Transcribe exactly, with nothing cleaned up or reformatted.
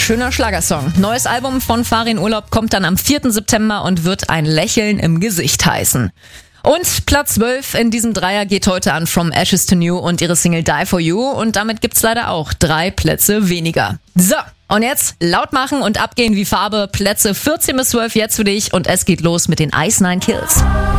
schöner Schlagersong. Neues Album von Farin Urlaub kommt dann am vierten September und wird ein Lächeln im Gesicht heißen. Und Platz zwölf in diesem Dreier geht heute an From Ashes to New und ihre Single Die For You. Und damit gibt's leider auch drei Plätze weniger. So, und jetzt laut machen und abgehen wie Farbe. Plätze vierzehn bis zwölf jetzt für dich und es geht los mit den Ice Nine Kills.